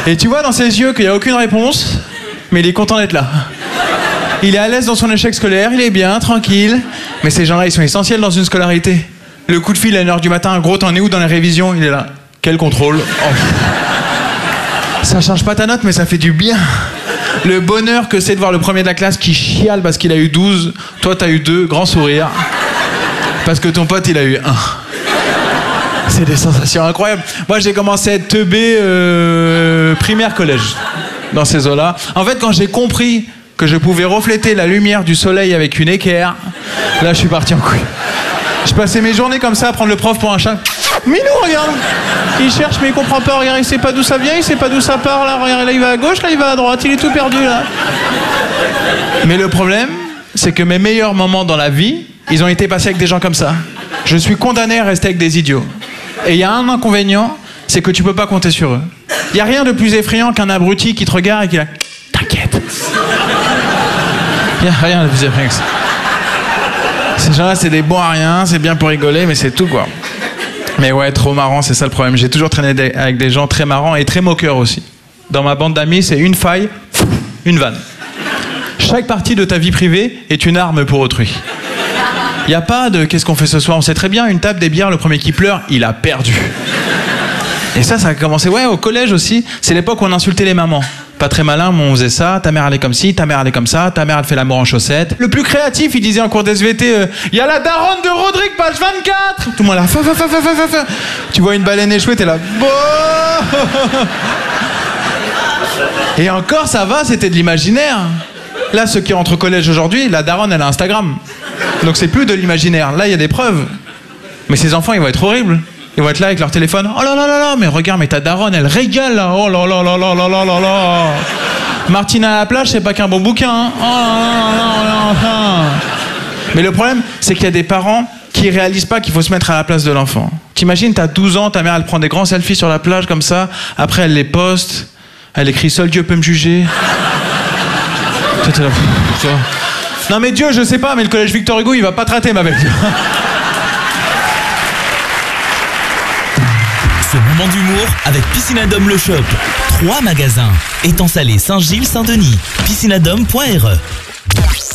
Et tu vois dans ses yeux qu'il n'y a aucune réponse, mais il est content d'être là. Il est à l'aise dans son échec scolaire, il est bien, tranquille. Mais ces gens-là, ils sont essentiels dans une scolarité. Le coup de fil à 1h du matin, gros, t'en es où dans les révisions? Il est là. Quel contrôle? Oh. Ça change pas ta note, mais ça fait du bien. Le bonheur que c'est de voir le premier de la classe qui chiale parce qu'il a eu 12. Toi, t'as eu 2, grand sourire. Parce que ton pote, il a eu 1. C'est des sensations incroyables. Moi, j'ai commencé à être teubé primaire-collège, dans ces eaux-là. En fait, quand j'ai compris que je pouvais refléter la lumière du soleil avec une équerre, là, je suis parti en couille. Je passais mes journées comme ça à prendre le prof pour un chat. Minou, regarde. Il cherche, mais il comprend pas. Regarde, il sait pas d'où ça vient, il sait pas d'où ça part. Là, regarde, là, il va à gauche, là, il va à droite. Il est tout perdu, là. Mais le problème, c'est que mes meilleurs moments dans la vie, ils ont été passés avec des gens comme ça. Je suis condamné à rester avec des idiots. Et il y a un inconvénient, c'est que tu peux pas compter sur eux. Il y a rien de plus effrayant qu'un abruti qui te regarde et qui a... T'inquiète. Il y a rien de plus effrayant que ça. Ces gens-là, c'est des bons à rien, c'est bien pour rigoler, mais c'est tout, quoi. Mais ouais, trop marrant, c'est ça le problème. J'ai toujours traîné avec des gens très marrants et très moqueurs aussi. Dans ma bande d'amis, c'est une faille, une vanne. Chaque partie de ta vie privée est une arme pour autrui. Il n'y a pas de « qu'est-ce qu'on fait ce soir ?» On sait très bien, une table, des bières, le premier qui pleure, il a perdu. Et ça a commencé, ouais, au collège aussi. C'est l'époque où on insultait les mamans. Pas très malin, mais on faisait ça. Ta mère, elle est comme ci, ta mère, elle est comme ça. Ta mère, elle fait l'amour en chaussettes. Le plus créatif, il disait en cours d'SVT, il y a la daronne de Rodrigue, page 24. Tout le monde là, fa. Tu vois une baleine échouée, t'es là, bon. Et encore, ça va, c'était de l'imaginaire. Là, ceux qui rentrent au collège aujourd'hui, la daronne, elle a Instagram. Donc c'est plus de l'imaginaire. Là, il y a des preuves. Mais ces enfants, ils vont être horribles. Ils vont être là avec leur téléphone. Oh là là là là, mais regarde, mais ta daronne, elle régale là. Oh là là là là là là là là. Martine à la plage, c'est pas qu'un bon bouquin. Hein. Oh là là là là. Mais le problème, c'est qu'il y a des parents qui réalisent pas qu'il faut se mettre à la place de l'enfant. T'imagines, t'as 12 ans, ta mère, elle prend des grands selfies sur la plage comme ça. Après, elle les poste. Elle écrit « Seul Dieu peut me juger ». Non mais Dieu, je sais pas, mais le collège Victor Hugo, il va pas te rater, ma belle. Ce moment d'humour avec Piscinadome le Shop. 3 magasins. Étang Salé, Saint-Gilles, Saint-Denis. Piscinadome.re